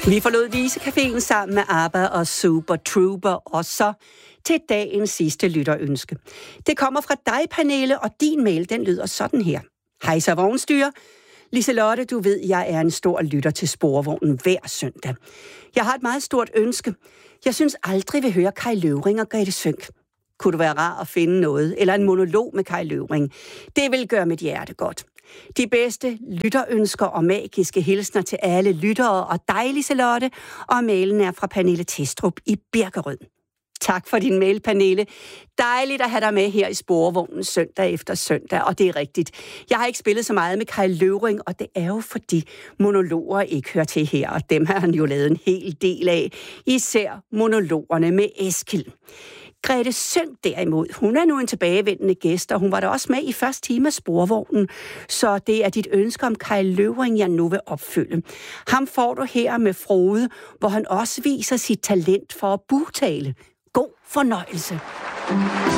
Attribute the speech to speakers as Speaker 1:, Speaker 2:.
Speaker 1: Vi forlod Vise-caféen sammen med ABBA og Super Trooper, og så til dagens sidste lytterønske. Det kommer fra dig, Pernille, og din mail, den lyder sådan her. Hej så vognstyre. Liselotte, du ved, jeg er en stor lytter til Sporvognen hver søndag. Jeg har et meget stort ønske. Jeg synes aldrig, vi hører Kai Løvring og Grete Sønck. Kunne det være rart at finde noget, eller en monolog med Kai Løvring? Det vil gøre mit hjerte godt. De bedste lytterønsker og magiske hilsner til alle lyttere og dig, Liselotte, og mailen er fra Pernille Testrup i Birkerød. Tak for din mail, Pernille. Dejligt at have dig med her i Sporvognen søndag efter søndag, og det er rigtigt. Jeg har ikke spillet så meget med Kai Løvring, og det er jo fordi monologer ikke hører til her, og dem har han jo lavet en hel del af, især monologerne med Eskild. Grete Sønck derimod, hun er nu en tilbagevendende gæst, og hun var da også med i første time af Sporvognen, så det er dit ønske om Kai Løvring, jeg nu vil opfylde. Ham får du her med Frode, hvor han også viser sit talent for at bugtale. God fornøjelse.